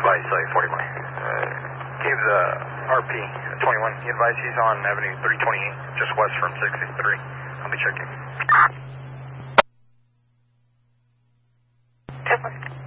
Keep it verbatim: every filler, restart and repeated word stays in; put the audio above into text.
advise uh, forty-one. Uh, give the R P twenty-one. He advised he's on Avenue three twenty-eight, just west from sixty-three. I'll be checking. Two four.